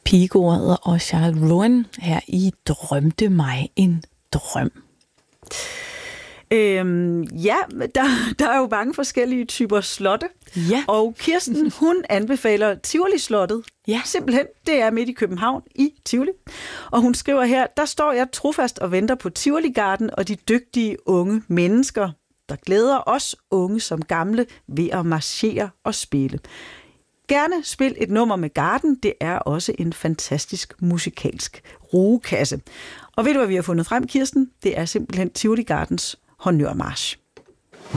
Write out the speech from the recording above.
Pigekoret og Charles Rowan her i Drømte mig en drøm. Der er jo mange forskellige typer slotte. Ja. Og Kirsten, hun anbefaler Tivoli-slottet. Ja. Simpelthen, det er midt i København i Tivoli. Og hun skriver her, der står jeg trofast og venter på Tivoli-garden og de dygtige unge mennesker, der glæder os unge som gamle ved at marchere og spille. Gerne spil et nummer med Garden. Det er også en fantastisk musikalsk rugekasse. Og ved du, hvad vi har fundet frem, Kirsten? Det er simpelthen Tivoli Gardens honnørmarch.